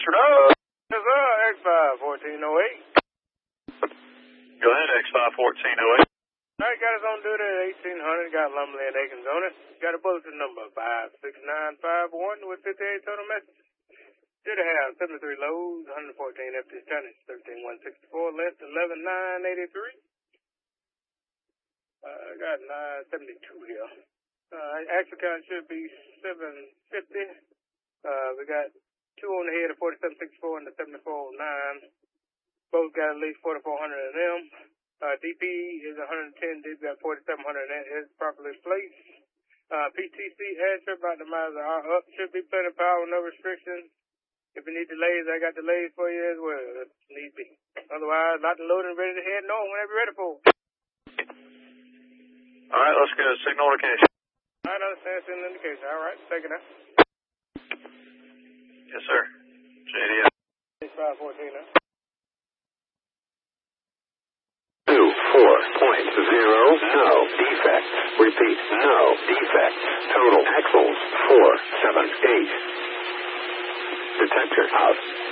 Mr. Dog. Yes, sir. X5-1408. Go ahead, X5-1408. All right, got us on duty at 1800. Got Lumley and Akins on it. Got a bulletin number 56951 with 58 total messages. Should have 73 loads, 114 empty tonnage, 13164, left 11983. Got 972 here. Actual count should be 750. We got two on the head of 4764 and the 7409. Both got at least 4400 in them. DP is 110. DP got 4700 in it. It's properly placed. PTC answer about the miles are up. Should be plenty of power, no restrictions. If you need delays, I got delays for you as well, if need be. Otherwise, locked and loaded and ready to head north whenever you're ready for it. All right, let's go. Signal indication. All right, understand signal indication. All right, take it now. Yes, sir. JDS. 514 now. 24.0, no defect. Repeat, no defect. Total axles 478. Detector out.